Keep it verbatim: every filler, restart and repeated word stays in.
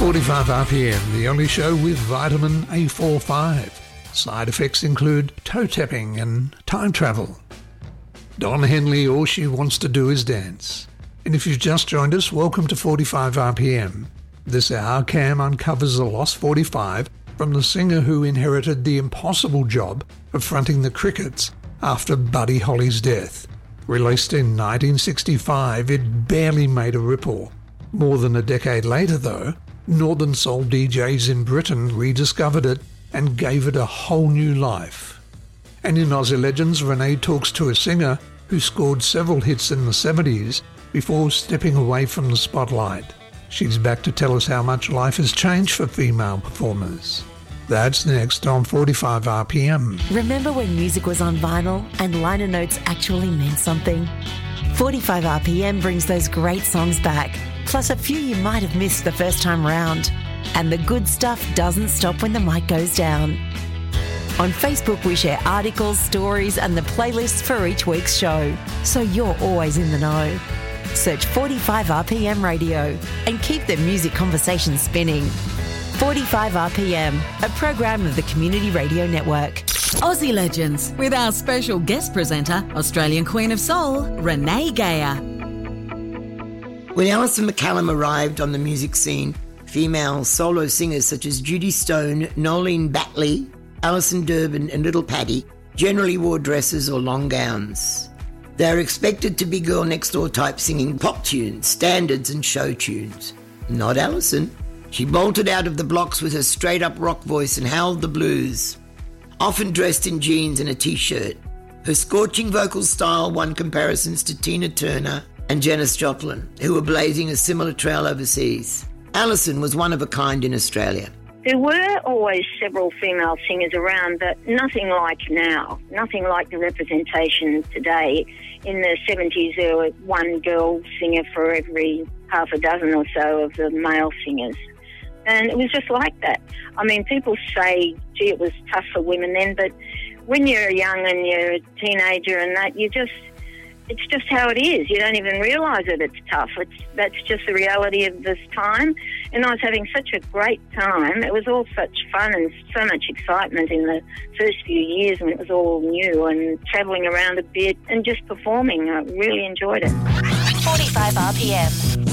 forty-five R P M, the only show with vitamin A forty-five. Side effects include toe tapping and time travel. Don Henley, all she wants to do is dance. And if you've just joined us, welcome to forty-five R P M. This hour, Cam uncovers the lost forty-five from the singer who inherited the impossible job of fronting the Crickets after Buddy Holly's death. Released in nineteen sixty-five, it barely made a ripple. More than a decade later, though, Northern Soul D Js in Britain rediscovered it and gave it a whole new life. And in Aussie Legends, Renee talks to a singer who scored several hits in the seventies before stepping away from the spotlight. She's back to tell us how much life has changed for female performers. That's next on forty-five R P M. Remember when music was on vinyl and liner notes actually meant something? forty-five R P M brings those great songs back, plus a few you might have missed the first time round. And the good stuff doesn't stop when the mic goes down. On Facebook, we share articles, stories, and the playlists for each week's show, so you're always in the know. Search forty-five R P M Radio and keep the music conversation spinning. forty-five R P M, a program of the Community Radio Network. Aussie Legends, with our special guest presenter, Australian Queen of Soul, Renee Geyer. When Alison McCallum arrived on the music scene, female solo singers such as Judy Stone, Nolene Batley, Alison Durbin and Little Paddy generally wore dresses or long gowns. They are expected to be girl next door type singing pop tunes, standards and show tunes. Not Alison. She bolted out of the blocks with her straight up rock voice and howled the blues, often dressed in jeans and a t-shirt. Her scorching vocal style won comparisons to Tina Turner and Janis Joplin, who were blazing a similar trail overseas. Alison was one of a kind in Australia. There were always several female singers around, but nothing like now, nothing like the representation today. In the seventies, there was one girl singer for every half a dozen or so of the male singers. And it was just like that. I mean, people say, gee, it was tough for women then, but when you're young and you're a teenager and that, you just... it's just how it is. You don't even realise that it's tough. It's that's just the reality of this time. And I was having such a great time. It was all such fun and so much excitement in the first few years when it was all new and travelling around a bit and just performing. I really enjoyed it. forty-five R P M.